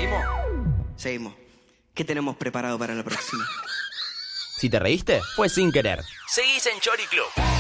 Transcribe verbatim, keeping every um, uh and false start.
¿Seguimos? Seguimos. ¿Qué tenemos preparado para la próxima? Si te reíste, fue sin querer. Seguís en Chori Club.